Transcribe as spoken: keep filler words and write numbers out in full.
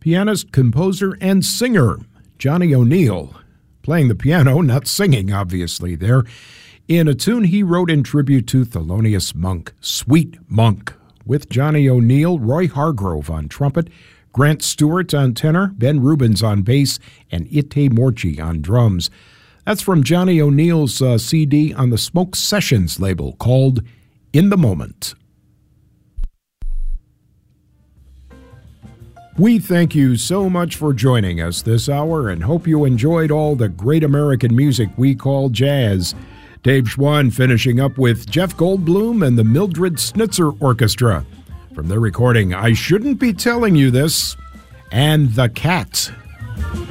pianist, composer, and singer Johnny O'Neill, playing the piano, not singing, obviously, there, in a tune he wrote in tribute to Thelonious Monk, Sweet Monk, with Johnny O'Neill, Roy Hargrove on trumpet, Grant Stewart on tenor, Ben Rubens on bass, and Ite Morchi on drums. That's from Johnny O'Neill's uh, C D on the Smoke Sessions label called In the Moment. We thank you so much for joining us this hour and hope you enjoyed all the great American music we call jazz. Dave Schwann finishing up with Jeff Goldblum and the Mildred Snitzer Orchestra from their recording I Shouldn't Be Telling You This and The Cat.